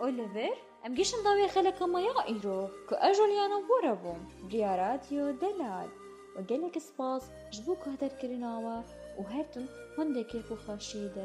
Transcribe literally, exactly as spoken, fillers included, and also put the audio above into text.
اوليفر ام گیشن داوی خلق مایا ایرو که اجولیانا بورا بوم بریا رادیو دلال و گلک سپاس جبو که هدر کرناوا و هرتون هنده که خو خاشیده